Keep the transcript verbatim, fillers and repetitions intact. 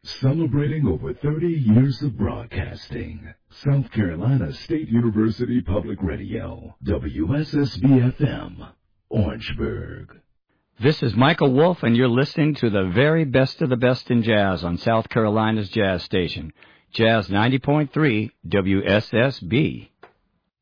Celebrating over thirty years of broadcasting. South Carolina State University Public Radio, W S S B F M, Orangeburg. This is Michael Wolf, and you're listening to the very best of the best in jazz on South Carolina's jazz station, Jazz ninety point three W S S B.